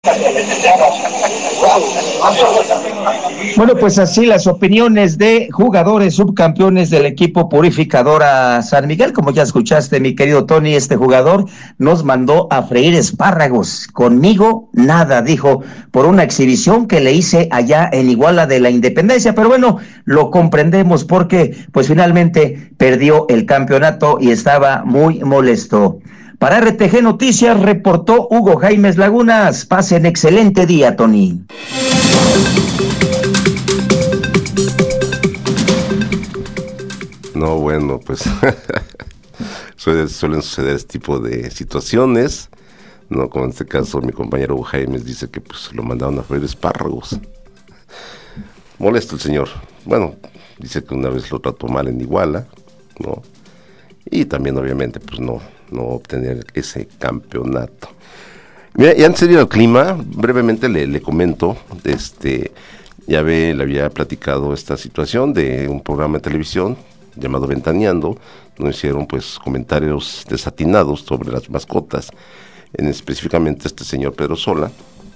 Bueno, pues así las opiniones de jugadores subcampeones del equipo Purificadora San Miguel. Como ya escuchaste, mi querido Tony, este jugador nos mandó a freír espárragos. Conmigo nada, dijo, por una exhibición que le hice allá en Iguala de la Independencia. Pero bueno, lo comprendemos porque pues finalmente perdió el campeonato y estaba muy molesto. Para RTG Noticias reportó Hugo Jaimes Lagunas. Pasen excelente día, Tony. No, bueno, pues suelen suceder este tipo de situaciones, no, como en este caso mi compañero Hugo Jaimes dice que pues lo mandaron a freír espárragos. Molesto el señor. Bueno, dice que una vez lo trató mal en Iguala, ¿no? Y también obviamente pues no obtener ese campeonato. Mira, y antes de ir al clima, brevemente le comento, ya le había platicado esta situación de un programa de televisión llamado Ventaneando, donde hicieron pues comentarios desatinados sobre las mascotas, específicamente este señor Pedro Sola,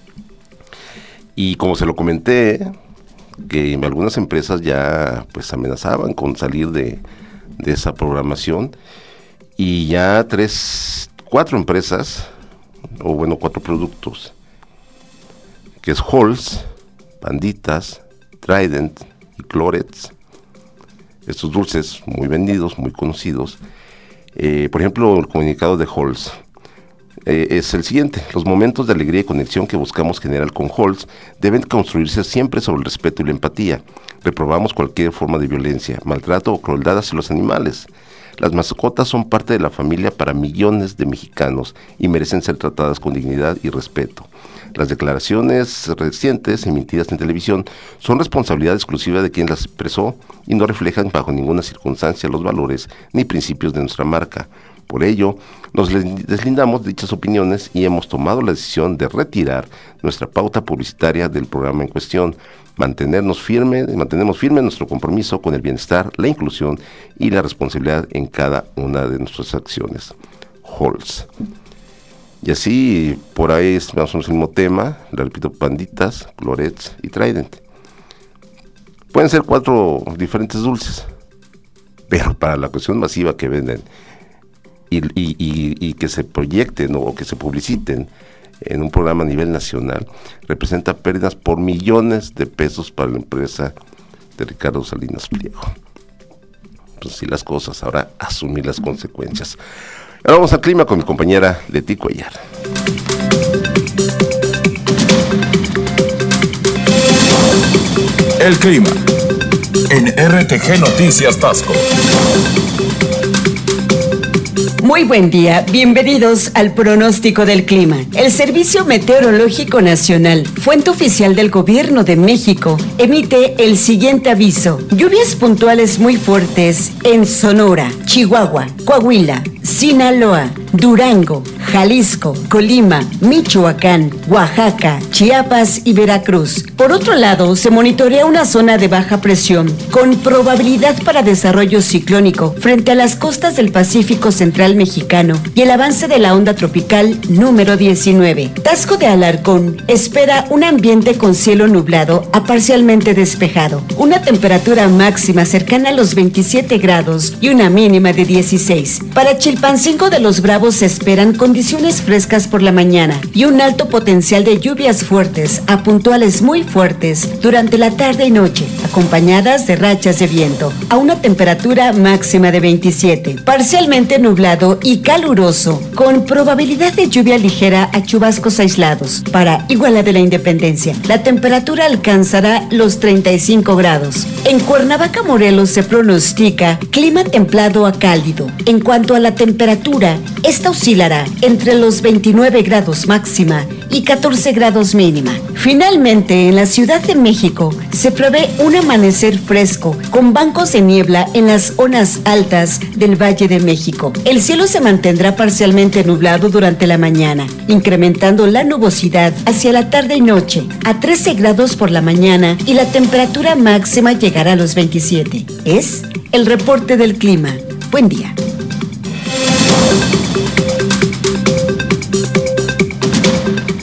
y como se lo comenté, que algunas empresas ya pues amenazaban con salir de esa programación, y ya 4 empresas, o bueno, 4 productos, que es Halls, Panditas, Trident y Clorets, estos dulces muy vendidos, muy conocidos. Por ejemplo, el comunicado de Halls es el siguiente: los momentos de alegría y conexión que buscamos generar con Halls deben construirse siempre sobre el respeto y la empatía. Reprobamos cualquier forma de violencia, maltrato o crueldad hacia los animales. Las mascotas son parte de la familia para millones de mexicanos y merecen ser tratadas con dignidad y respeto. Las declaraciones recientes emitidas en televisión son responsabilidad exclusiva de quien las expresó y no reflejan bajo ninguna circunstancia los valores ni principios de nuestra marca. Por ello, nos deslindamos de dichas opiniones y hemos tomado la decisión de retirar nuestra pauta publicitaria del programa en cuestión. Mantenemos firme nuestro compromiso con el bienestar, la inclusión y la responsabilidad en cada una de nuestras acciones. Halls. Y así, por ahí es más o menos el mismo tema, le repito, Panditas, Clorets y Trident. Pueden ser 4 diferentes dulces, pero para la cuestión masiva que venden y que se proyecten o que se publiciten en un programa a nivel nacional, representa pérdidas por millones de pesos para la empresa de Ricardo Salinas Pliego. Pues así las cosas, ahora asumir las consecuencias. Ahora vamos al clima con mi compañera Leti Cuellar. El clima en RTG Noticias Tasco. Muy buen día, bienvenidos al pronóstico del clima. El Servicio Meteorológico Nacional, fuente oficial del Gobierno de México, emite el siguiente aviso: lluvias puntuales muy fuertes en Sonora, Chihuahua, Coahuila, Sinaloa, Durango, Jalisco, Colima, Michoacán, Oaxaca, Chiapas y Veracruz. Por otro lado, se monitorea una zona de baja presión con probabilidad para desarrollo ciclónico frente a las costas del Pacífico Central mexicano y el avance de la onda tropical número 19. Taxco de Alarcón espera un ambiente con cielo nublado a parcialmente despejado, una temperatura máxima cercana a los 27 grados y una mínima de 16. Para Chilpancingo de los Bravos se esperan condiciones frescas por la mañana y un alto potencial de lluvias fuertes a puntuales muy fuertes durante la tarde y noche, acompañadas de rachas de viento, a una temperatura máxima de 27. Parcialmente nublado y caluroso, con probabilidad de lluvia ligera a chubascos aislados. Para Iguala de la Independencia, la temperatura alcanzará los 35 grados. En Cuernavaca, Morelos, se pronostica clima templado a cálido. En cuanto a la temperatura, esta oscilará entre los 29 grados máxima y 14 grados mínima. Finalmente, en la Ciudad de México, se prevé un amanecer fresco, con bancos de niebla en las zonas altas del Valle de México. El cielo se mantendrá parcialmente nublado durante la mañana, incrementando la nubosidad hacia la tarde y noche, a 13 grados por la mañana, y la temperatura máxima llegará a los 27. Es el reporte del clima. Buen día.